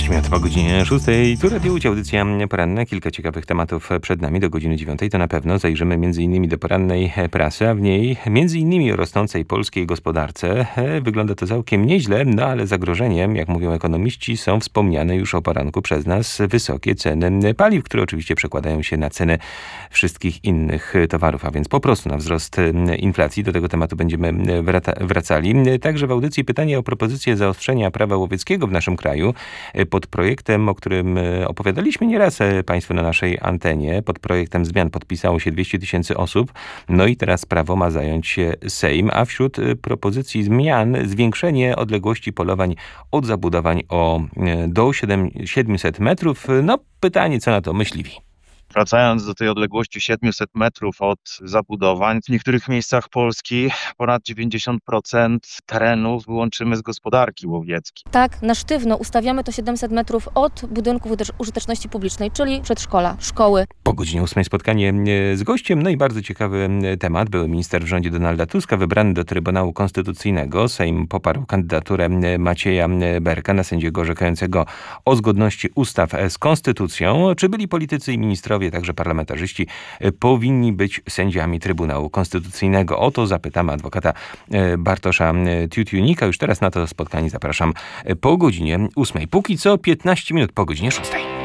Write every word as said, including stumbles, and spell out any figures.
piętnaście minut po godzinie szóstej. Tu Radio Łódź, audycja poranna. Kilka ciekawych tematów przed nami do godziny dziewiątej. To na pewno zajrzymy m.in. do porannej prasy, a w niej m.in. o rosnącej polskiej gospodarce. Wygląda to całkiem nieźle, no ale zagrożeniem, jak mówią ekonomiści, są wspomniane już o poranku przez nas wysokie ceny paliw, które oczywiście przekładają się na ceny wszystkich innych towarów, a więc po prostu na wzrost inflacji. Do tego tematu będziemy wracali. Także w audycji pytanie o propozycję zaostrzenia prawa łowieckiego w naszym kraju. Pod projektem, o którym opowiadaliśmy nieraz Państwu na naszej antenie, pod projektem zmian podpisało się dwieście tysięcy osób. No i teraz prawo ma zająć się Sejm, a wśród propozycji zmian zwiększenie odległości polowań od zabudowań o do siedemset metrów. No pytanie, co na to myśliwi. Wracając do tej odległości siedemset metrów od zabudowań, w niektórych miejscach Polski ponad dziewięćdziesiąt procent terenów wyłączymy z gospodarki łowieckiej. Tak, na sztywno ustawiamy to siedemset metrów od budynków użyteczności publicznej, czyli przedszkola, szkoły. Po godzinie ósmej spotkanie z gościem, no i bardzo ciekawy temat. Były minister w rządzie Donalda Tuska wybrany do Trybunału Konstytucyjnego. Sejm poparł kandydaturę Macieja Berka na sędziego orzekającego o zgodności ustaw z konstytucją. Czy byli politycy i ministrowie, także parlamentarzyści, powinni być sędziami Trybunału Konstytucyjnego? O to zapytamy adwokata Bartosza Tiutiunika. Już teraz na to spotkanie zapraszam po godzinie ósmej. Póki co piętnaście minut po godzinie szóstej.